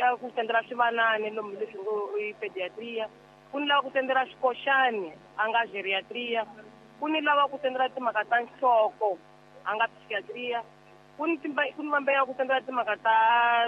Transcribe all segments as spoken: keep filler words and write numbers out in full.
ya ku tendela swivanani lomu leswi ngo i pediatria, ku ni lava ku tendela swikoxani a nga geriatria, ku ni lava ku tendela timhaka ta nhloko a nga psychiatria, ku ni ku ni vambe ya ku tendela timhaka ta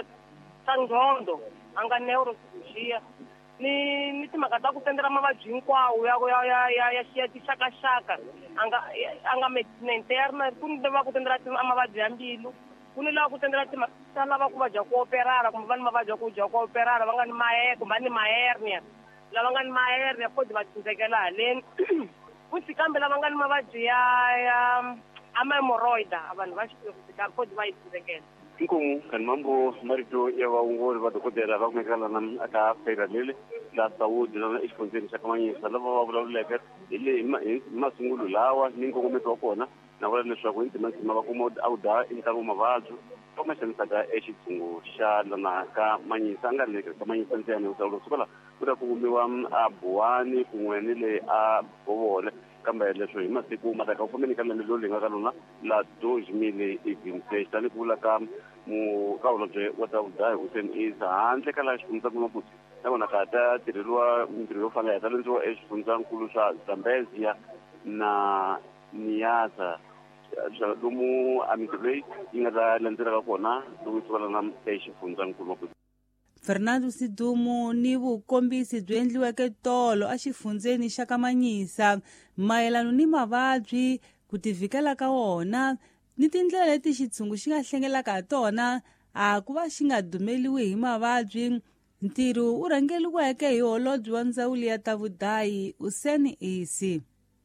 ta ndzhondo a nga neuropsychiatria, ni ni timhaka ta ku tendela mavabyi hinkwawo ya ya ya ya ya ya tixakaxaka a nga a nga medicine interna, ku ni lava ku tendela mavabyi ya mbilu, ku ni lava ku tendela timhaka ta lava ku vabya ku operara kumbe va ni mavabyi ya ku dya ku operara va nga ni mahe kumbe va ni mahernia, lava nga ni mahernia kodi va tshundzekela haleni futhi kambe lava nga ni mavabyi ya ya amemoroida vanhu va xi kodi va yi tshundzekela. Inkomu kan mambo marito ya vaongori va dokodela va kumekala na aka fera lele la Saudi na exifundzeni xa Kamanyisa lava va vulavuleke hi le masungulo lawa ni nkongometo wa kona na vula leswaku intimatima va kuma awuda eka mavabyi va maxanisaka exitshungu xa lana ka Manyisa nga le ka Manyisa ntsena usawula sukela ku ta kumiwa a Buwani kun'we ni le a Bovole kambe leswo hi masiku mataka ku fambeni ka lembe lo lenga ka lona la two mille vintage tani ku vula ka mu ka holobye wa ta udai Hussein Isa handle ka la xifundzha ku maputi na vona ka ta tirheriwa mintirho yo fana ya talentsiwa exifundzhankulu xa Zambezia na Niasa lomu a mintirho leyi yi nga ta landzelaka kona lomu sukela na exifundzhankulu maputi. Fernando Sidumo ni vukombisi byi endliweke tolo a xifundzeni xa Kamanyisa mayelano ni mavabyi ku tivikela ka wona ni tindlela leti xitshungu xi nga hlengelaka ha tona a ku va xi nga dumeliwi hi mavabyi. Ntirho u rhangeliweke hi holobye wa ndzawulo ya ta vudayi Hussein Isi.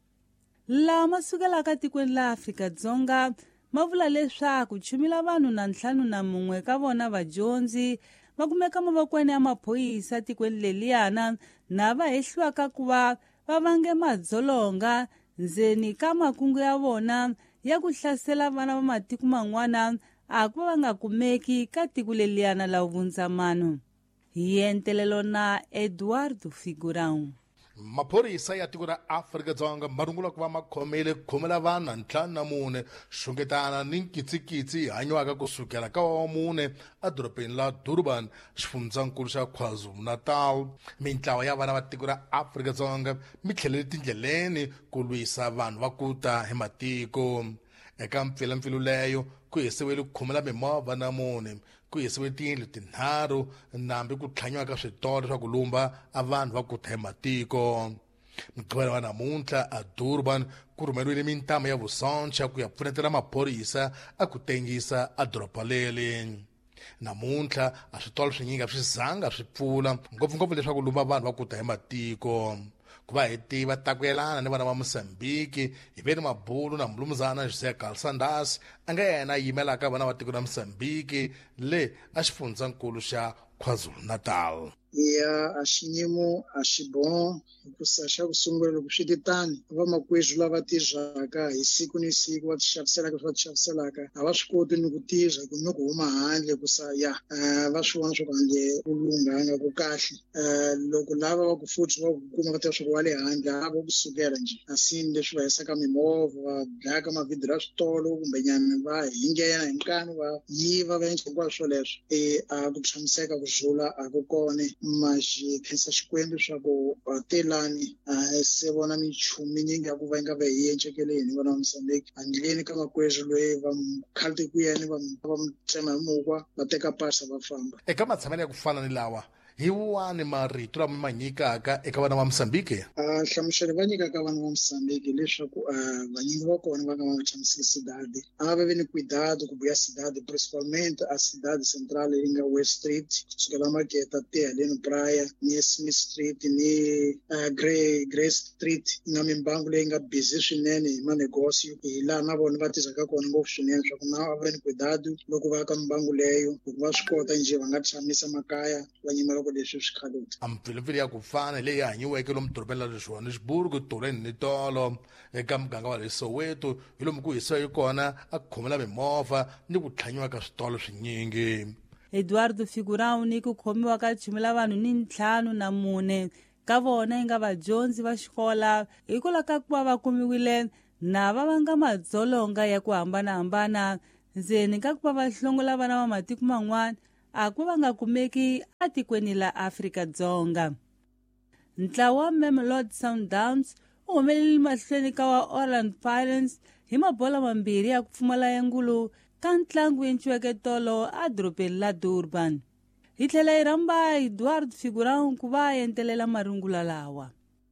Lawa ma sukelaka tikweni la Afrika-Dzonga ma vula leswaku chumi la vanhu na ntlhanu na mun'we ka vona vadyondzi va kumeka mavokweni ya maphoyisa tikweni leliyana na va hehliwaka ku va va vange madzolonga ndzeni ka makungu ya vona ya ku hlasela vana va matiko man'wana a ku va nga kumeki ka tiko leliyana la vundzamano. Hi entelelo na Eduardo Figurão. Maphorisa ya tiko ra Afrika-Dzonga marungula ku va makhomele khomela vanhu ntlhanu na mune xungetana ni nkitsikitsi hanyiwaka kusukela ka wa mune edorobeni la Durban xifundzhankulu xa KwaZulu-Natal. Mintlawa ya vana va tiko ra Afrika-Dzonga mi tlhelele tindleleni ku lwisa vanhu va kuta hi matiko. Eka mpfilampfilu leyo ku hisiwile ku khomela mimovha na mune, ku hisiwe tiyindlu tinharhu nambi ku tlhanyiwa ka switolo swa ku lumba a vanhu va kuta hi matiko. Mugqivela wa namuntlha a Durban ku rhumeriwile mintama ya vusoncha ku ya pfunetela maphorisa a ku tengisa a doroba leli. Namuntlha a switolo swinyingi swi zanga swi pfula ngopfungopfu leswaku lumba vanhu va kuta hi matiko. Ku va hi tiva ta ku yelana ni vana va Mosambiki hi veni Mabulu na Mlumzana José Calçandas a nga yena yimelaka vana va tiko ra Mosambiki le a xifundzhankulu xa KwaZulu-Natal. Ya a xiyimo a xi bom hikusa xa ku sungula loko swi titani vamakwerhu lava tirhaka hi siku ni siku va tixaviselaka swi va tixaviselaka a va swi koti ni ku tirha ni ku huma handle kusa ya va swi vona swa ku handle ku lunghanga ku kahle loko lava va ku futhi va ku kuma va tiva swa ku wa le handle a va ku sukela njhe a sini leswi va hisaka mimovha va dlayaka mavhidi ra switolo kumbe nyana va hi nghena hi nkani va yiva va endla hinkwaswo swoleswo a ku tshamiseka ku zula a ku kone ma xi khensa xikwembu swa ku telani se vona minchumu nyingi ya ku va yi nga va hi encekeleni vana va Mosambiki handleni ka makwerhu loyi va khalite ku yena va va mu tsema hi mukwa va teka pasa va famba. Eka matshamelo ya ku fana ni lawa hi wani marito lama ma nyikaka eka vana va Mosambiki? Nhlamuselo va nyikaka vana va Mosambiki leswaku vanyingi va kona va nga va tshamisile cidade a va ve ni cuidado ku buya cidade principalmente a cidade central leyi nga West Street kusukela maketa te haleni praia ni Smith Street ni Grey Grey Street na mimbangu leyi nga busy swinene hi manegosio hi laha na vona va tirhaka kona ngopfu swinene swa ku na a va ni cuidado loko va ka mimbangu leyo loko va swi kota njhe va nga tshamisa makaya va nyimela leswi swi khaloti. A mpfilumpfilu ya ku fana leyi hanyiweke lomu dorobeni la Johannesburg Tolweni ni tolo eka muganga wa le Soweto hi lomu ku hisiwa kona a ku khomela mimovha ni ku tlhanyiwa ka switolo swinyingi. Eduardo Figurão ni ku khomiwa ka chumi la vanhu ni ntlhanu na mune ka vona yi nga vadyondzi va xikola hikwalaho ka ku va va kumiwile na va vanga madzolonga ya ku hambanahambana ndzeni ka ku va va hlongola vana va matiko man'wana a ku va nga kumeki atikweni la Afrika-Dzonga. Ntlawa wa Mamelodi Sundowns u humelele mahlweni ka wa Orlando Pirates hi mabola mambirhi ya ku pfumala yangulu ka ntlangu endliweke tolo adorobeni la Durban. Hi tlhela hi rhamba Eduardo Figurão ku va entelela marungula lawa.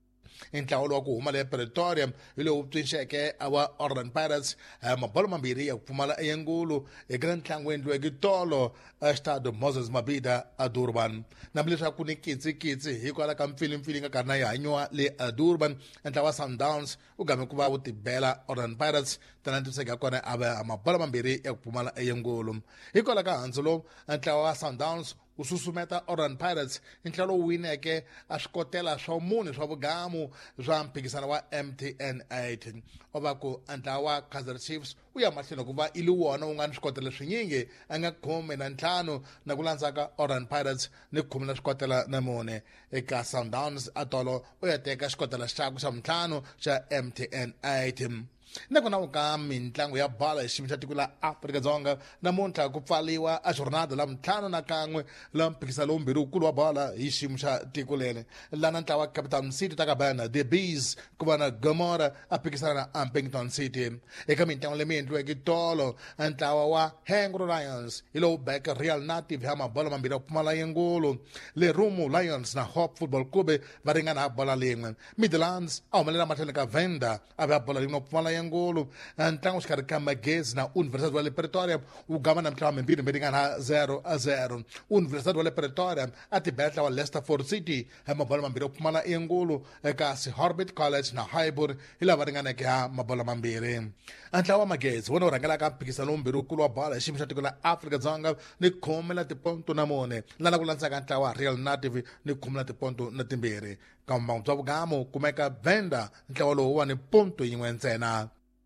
Ntlawa wa ku huma le Pretoria hi lowu pfinxeke wa Orlando Pirates mabola mambirhi ya ku pfumala yangulu eka ntlangu endliweke tolo Stade Moses Mabhida a Durban. Na leswaku ku ni kitsikitsi hikwalaho ka mpfilimphili nga karhi na yi hanyiwa le Durban. Ntlawa wa Sundowns u game ku va wu tibela Orlando Pirates tana ntiseka kona ava mabola mambirhi ya ku pfumala yangulu. Hikwalaho ka handzu lowu ntlawa wa Sundowns u susumeta Orlando Pirates i ntlawa lowu wineke a swikotela swa mune swa vugamu swa mphikizano wa M T N eight. O va ku ntlawa wa Kaizer Chiefs u ya mahlweni ku va ili wona wu nga ni swikotela swinyingi a nga khume na ntlhanu na ku landzaka Orlando Pirates ni khume na swikotela na mune. Eka Sundowns a tolo u ya teka xikotela xakwe xa mintlhanu xa M T N eight. Na ku na ka mitlangu ya bola hi xiyimo xa tiko la Afrika-Dzonga namuntlha ku pfaliwa a jornada la mintlhanu na kan'we la mphikizano lowumbirhi wukulu wa bola hi xiyimo xa tiko lele lana ntlawa wa Capital City Takabana The Bees ku va na Gomora a phikizana na Ampington City. Eka mitlangu leyi endliweke tolo ntlawa wa Hengro Lions hi lowu beke Real Native ya mabola mambirhi ya ku pfumala yangulu. Le Rumo Lions na Hope Football Club va ringana bola lin'we. Midlands a humelela mahlweni ka Venda a va bola lin'we ya ku pfumala ngolo ntlangu xikarhi ka Magezi na Universidade wa le Pretoria wu gama na mitlawa mimbirhi mi ringana zero a zero. Universidade wa le Pretoria a tibetla wa Leicester Fort City hi mabola mambirhi ya ku pfumala yangulu eka Horbit College na Highbury hi lava ringaneke ha mabola mambirhi. Ntlawa wa Magezi wona wu rhangelaka mphikizano lowumbirhi wukulu wa bola hi xiyimo xa tiko la Afrika-Dzonga ni khume na tiponto na mune lana ku landzaka ntlawa wa Real Native ni khume na tiponto na timbirhi. Kambangu bya vugamu kumeka Venda ntlawa lowu wa ni ponto yin'we ntsena.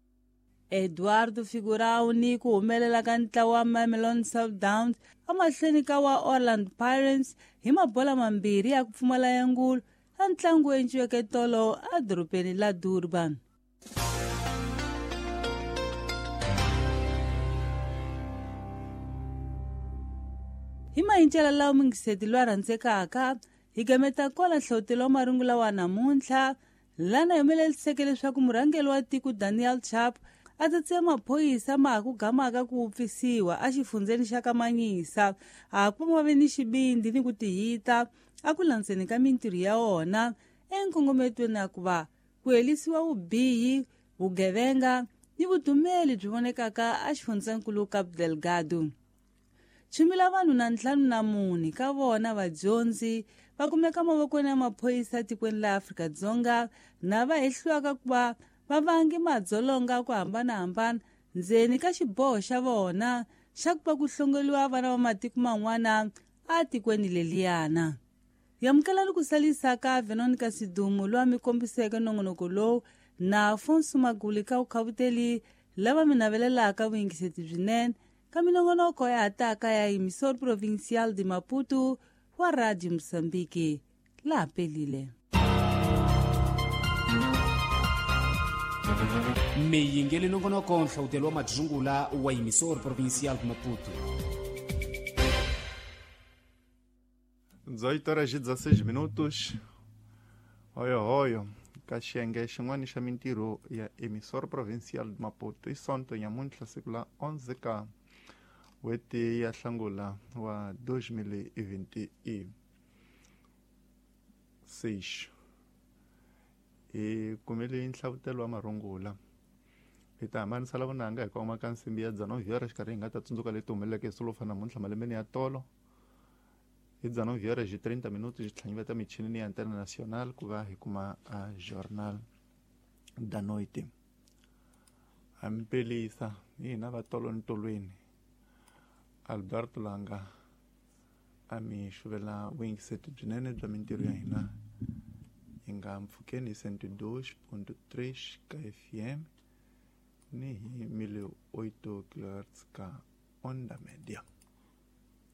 Eduardo Figurão ni ku humelela ka ntlawa wa Mamelodi Sundowns a mahlweni ka wa Orlando Pirates hi mabola mambirhi ya ku pfumala yangulu a ntlangu endliweke tolo adorobeni la Durban. Hi mahincela lawa mingiseti lwa rhandzekaka hi gameta kola nhlotelo wa marungula wa namuntlha lana hi humeleliseke leswaku murhangeli wa tiko Daniel Chapo a tsatse maphoyisa ma ha ku gamaka ku wupfisiwa a xifundzeni xa ka Manyisa a ku va ve ni xibindi ni ku tihita a ku landzeni ka mintirho ya wona enkongometweni ya ku va ku helisiwa vubihi vugevenga ni vudumeli byi vonekaka a xifundzankulu Cabo Delgado. Chimila vanhu na ntlhanu na mune ka vona vadyondzi va kumeka mavokweni ya maphoyisa tikweni la Afrika-Dzonga na va hehliwaka ku va va vangi madzolonga ku hambanahambana ndzeni ka xiboho xa vona xa ku va ku hlongoliwa vana va matiko man'wana a tikweni leliyana. Yamukelani ku salisa ka Veronica Sidumu lowa mi kombiseke nongonoko lowu na Afonso Maguli ka ukhavuteli lava mi navelelaka vuyingiseti byinene ka minongonoko ya hataka ya Emissora Provincial de Maputo wa Radio Mozambique la pelile. Meyingeli nongonoko nhlawutelo wa majungula wa Emissora Provincial de Maputo. dezoito horas e dezesseis minutos. Hoyo hoyo ka xiyenge xin'wana xa mintirho ya Emissora Provincial de Maputo i sonto nyamuntlha siku la onze ka weti ya Nhlangula wa dois mil e vinte e seis. E kumele nhlavutelo wa marungula hi ta hambanisa la vunanga hi kwama ka nsimbi ya Dzanoviera xikarhi hi nga ta tsundzuka leti humeleleke solofa namuntlha malembeni ya tolo hi Dzanoviera hi thirty minutos hi tlhanyiveta michini ya antena nacional ku va hi kuma a journal da noite ampelisa hina va tolo ntolweni Alberto Langa a mi xuvela wingiseti byinene bya mintirho ya hina hi nga mpfhukeni cento e dois ponto três ka F M ni hi mille oito kilohertz ka onda media.